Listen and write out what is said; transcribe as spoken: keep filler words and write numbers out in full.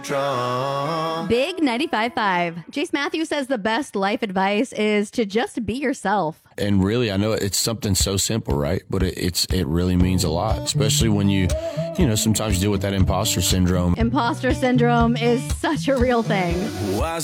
Big ninety-five point five. Jace Matthews says the best life advice is to just be yourself. And really, I know it's something so simple, right? But it, it's it really means a lot, especially when you, you know, sometimes deal with that imposter syndrome. Imposter syndrome is such a real thing.